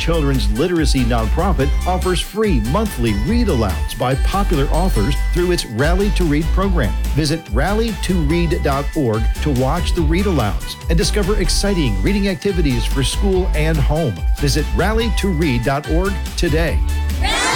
children's literacy nonprofit offers free monthly read-alouds by popular authors through its Rally to Read program. Visit rallytoread.org to watch the read-alouds and discover exciting reading activities for school and home. Visit rallytoread.org today.